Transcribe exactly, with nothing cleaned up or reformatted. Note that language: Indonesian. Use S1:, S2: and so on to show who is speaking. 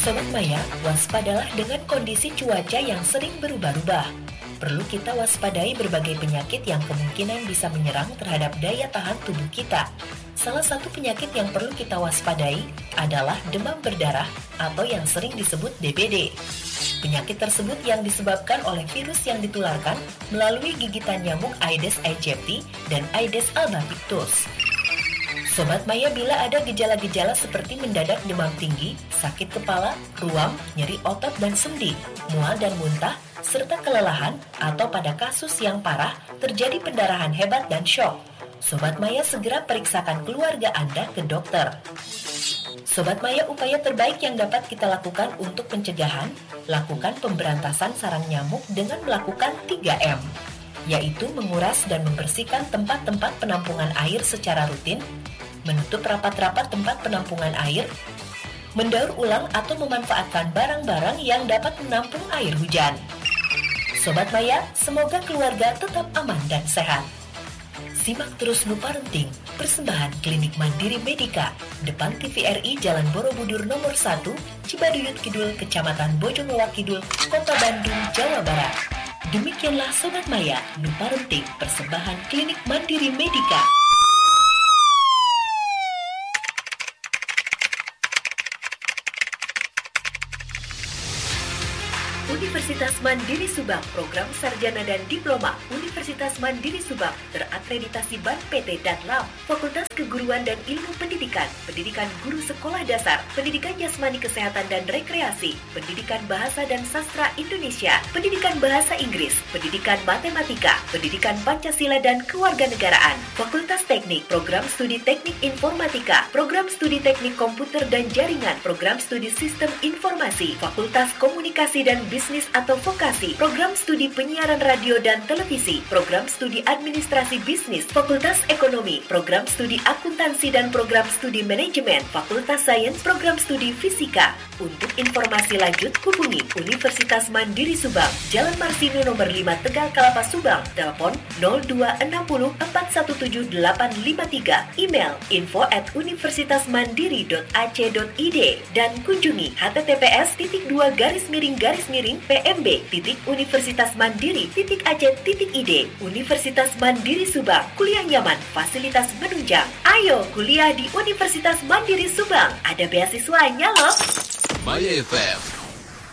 S1: Sobat Maya, waspadalah dengan kondisi cuaca yang sering berubah-ubah. Perlu kita waspadai berbagai penyakit yang kemungkinan bisa menyerang terhadap daya tahan tubuh kita. Salah satu penyakit yang perlu kita waspadai adalah demam berdarah atau yang sering disebut D B D. Penyakit tersebut yang disebabkan oleh virus yang ditularkan melalui gigitan nyamuk Aedes aegypti dan Aedes albopictus. Sobat Maya, bila ada gejala-gejala seperti mendadak demam tinggi, sakit kepala, ruam, nyeri otot dan sendi, mual dan muntah, serta kelelahan, atau pada kasus yang parah, terjadi pendarahan hebat dan syok, Sobat Maya segera periksakan keluarga Anda ke dokter. Sobat Maya, upaya terbaik yang dapat kita lakukan untuk pencegahan, lakukan pemberantasan sarang nyamuk dengan melakukan tiga M, yaitu menguras dan membersihkan tempat-tempat penampungan air secara rutin, menutup rapat-rapat tempat penampungan air, mendaur ulang atau memanfaatkan barang-barang yang dapat menampung air hujan. Sobat Maya, semoga keluarga tetap aman dan sehat. Simak terus Nu Parenting, persembahan Klinik Mandiri Medika, depan T V R I Jalan Borobudur nomor satu, Cibaduyut Kidul, Kecamatan Bojongloa Kidul, Kota Bandung, Jawa Barat. Demikianlah Sobat Maya, Nu Parenting, persembahan Klinik Mandiri Medika. Universitas Mandiri Subang, program sarjana dan diploma Universitas Mandiri Subang terakreditasi B A N P T dan L A M, Fakultas Keguruan dan Ilmu Pendidikan, Pendidikan Guru Sekolah Dasar, Pendidikan Jasmani Kesehatan dan Rekreasi, Pendidikan Bahasa dan Sastra Indonesia, Pendidikan Bahasa Inggris, Pendidikan Matematika, Pendidikan Pancasila dan Kewarganegaraan, Fakultas Teknik, Program Studi Teknik Informatika, Program Studi Teknik Komputer dan Jaringan, Program Studi Sistem Informasi, Fakultas Komunikasi dan Bisnis atau Vokasi, Program Studi Penyiaran Radio dan Televisi, Program Studi Administrasi Bisnis, Fakultas Ekonomi, Program Studi Akuntansi dan Program Studi Manajemen, Fakultas Sains, Program Studi Fisika. Untuk informasi lanjut, hubungi Universitas Mandiri Subang, Jalan Marsino nomor lima Tegal Kalapa Subang, telepon nol dua enam nol empat satu tujuh delapan lima tiga, email info at universitasmandiri dot a c dot i d, dan kunjungi h t t p s titik dua garis miring garis miring p m b titik universitas mandiri titik a c titik i d. Universitas Mandiri Subang, kuliah nyaman, fasilitas menunjang. Ayo kuliah di Universitas Mandiri Subang, ada beasiswanya loh.
S2: Maya F M